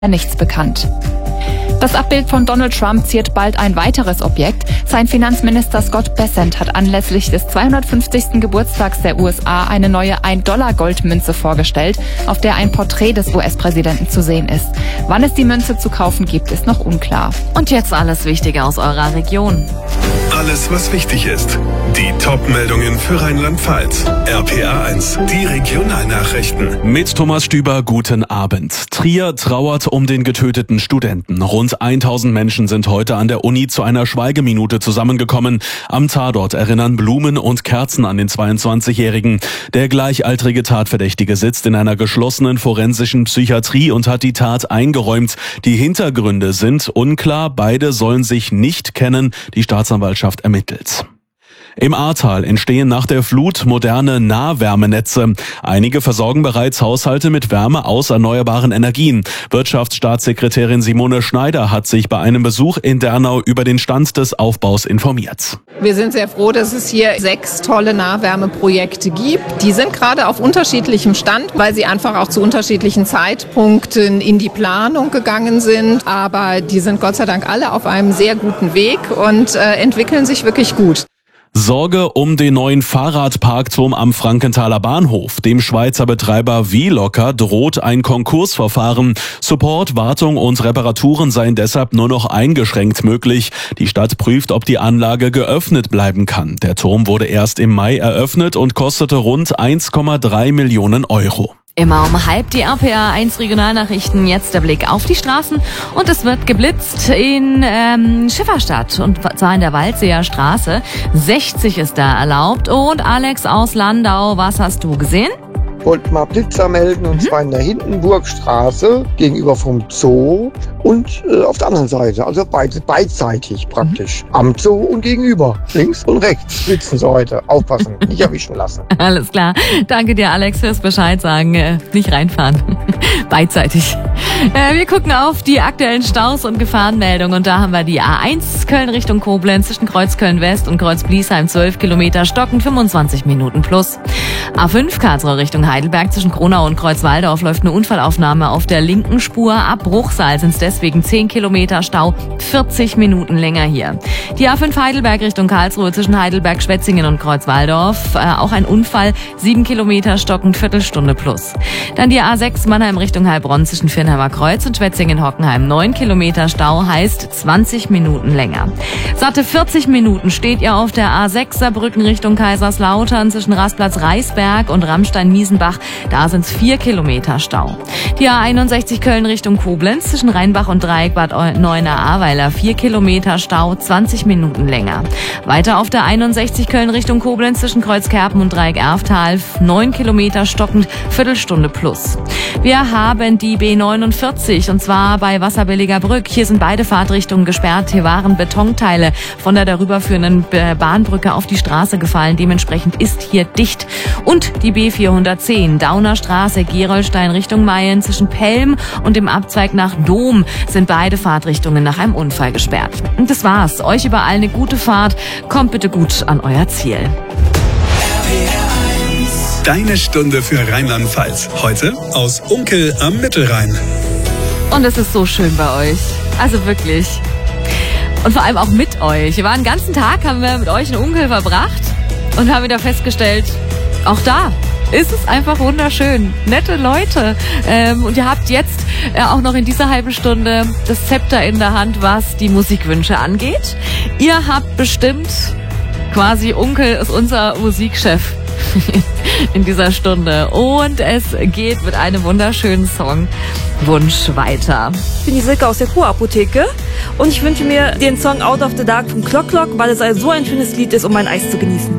nichts bekannt. Das Abbild von Donald Trump ziert bald ein weiteres Objekt. Sein Finanzminister Scott Bessent hat anlässlich des 250. Geburtstags der USA eine neue $1-Goldmünze vorgestellt, auf der ein Porträt des US-Präsidenten zu sehen ist. Wann es die Münze zu kaufen gibt, ist noch unklar. Und jetzt alles Wichtige aus eurer Region. Alles, was wichtig ist. Die Top-Meldungen für Rheinland-Pfalz. RPA 1, die Regionalnachrichten. Mit Thomas Stüber, guten Abend. Trier trauert um den getöteten Studenten. Rund 1000 Menschen sind heute an der Uni zu einer Schweigeminute zusammengekommen. Am Tatort erinnern Blumen und Kerzen an den 22-Jährigen. Der gleichaltrige Tatverdächtige sitzt in einer geschlossenen forensischen Psychiatrie und hat die Tat eingeräumt. Die Hintergründe sind unklar. Beide sollen sich nicht kennen. Die Staatsanwaltschaft ermittelt. Im Ahrtal entstehen nach der Flut moderne Nahwärmenetze. Einige versorgen bereits Haushalte mit Wärme aus erneuerbaren Energien. Wirtschaftsstaatssekretärin Simone Schneider hat sich bei einem Besuch in Dernau über den Stand des Aufbaus informiert. Wir sind sehr froh, dass es hier 6 tolle Nahwärmeprojekte gibt. Die sind gerade auf unterschiedlichem Stand, weil sie einfach auch zu unterschiedlichen Zeitpunkten in die Planung gegangen sind. Aber die sind Gott sei Dank alle auf einem sehr guten Weg und entwickeln sich wirklich gut. Sorge um den neuen Fahrradparkturm am Frankenthaler Bahnhof. Dem Schweizer Betreiber V-Locker droht ein Konkursverfahren. Support, Wartung und Reparaturen seien deshalb nur noch eingeschränkt möglich. Die Stadt prüft, ob die Anlage geöffnet bleiben kann. Der Turm wurde erst im Mai eröffnet und kostete rund 1,3 Millionen Euro. Immer um halb die RPA 1 Regionalnachrichten. Jetzt der Blick auf die Straßen. Und es wird geblitzt in Schifferstadt und zwar in der Waldseer Straße. 60 ist da erlaubt. Und Alex aus Landau, was hast du gesehen? Wollte mal Blitzer melden, und zwar in der Hindenburgstraße gegenüber vom Zoo und auf der anderen Seite, also beidseitig praktisch. Am Zoo und gegenüber, links und rechts blitzen sie heute. Aufpassen, nicht erwischen lassen. Alles klar. Danke dir, Alex, fürs Bescheid sagen. Nicht reinfahren. Beidseitig. Wir gucken auf die aktuellen Staus und Gefahrenmeldungen und da haben wir die A1 Köln Richtung Koblenz zwischen Kreuz Köln West und Kreuz Bliesheim 12 Kilometer stocken 25 Minuten plus. A5 Karlsruhe Richtung Heidelberg zwischen Kronau und Kreuzwaldorf läuft eine Unfallaufnahme auf der linken Spur. Ab Bruchsal sind es deswegen 10 Kilometer Stau, 40 Minuten länger hier. Die A5 Heidelberg Richtung Karlsruhe zwischen Heidelberg, Schwetzingen und Kreuzwaldorf. Auch ein Unfall, 7 Kilometer stockend, Viertelstunde plus. Dann die A6 Mannheim Richtung Heilbronn zwischen Firnheimer Kreuz und Schwetzingen-Hockenheim. 9 Kilometer Stau heißt 20 Minuten länger. Satte 40 Minuten steht ihr auf der A6 Saarbrücken Richtung Kaiserslautern zwischen Rastplatz Reisberg und Rammstein-Miesenbach. Da sind es 4 Kilometer Stau. Die A61 Köln Richtung Koblenz zwischen Rheinbach und Dreieck Bad Neuenahr-Ahrweiler. 4 Kilometer Stau, 20 Minuten länger. Weiter auf der 61 Köln Richtung Koblenz zwischen Kreuzkerpen und Dreieck Erftal. 9 Kilometer stockend, Viertelstunde plus. Wir haben die B49 und zwar bei Wasserbilliger Brück. Hier sind beide Fahrtrichtungen gesperrt. Hier waren Betonteile von der darüberführenden Bahnbrücke auf die Straße gefallen. Dementsprechend ist hier dicht. Und die B410 Dauner Straße, Gerolstein Richtung Mayen zwischen Pelm und dem Abzweig nach Dom sind beide Fahrtrichtungen nach einem Unfall gesperrt. Und das war's. Euch überall eine gute Fahrt. Kommt bitte gut an euer Ziel. Deine Stunde für Rheinland-Pfalz. Heute aus Unkel am Mittelrhein. Und es ist so schön bei euch. Also wirklich. Und vor allem auch mit euch. Wir waren den ganzen Tag, haben wir mit euch in Unkel verbracht und haben wieder festgestellt, auch da ist es einfach wunderschön. Nette Leute. Und ihr habt jetzt auch noch in dieser halben Stunde das Zepter in der Hand, was die Musikwünsche angeht. Ihr habt bestimmt quasi, Unkel ist unser Musikchef in dieser Stunde. Und es geht mit einem wunderschönen Songwunsch weiter. Ich bin die Silke aus der Kurapotheke und ich wünsche mir den Song Out of the Dark von Clock Clock, weil es so ein schönes Lied ist, um ein Eis zu genießen.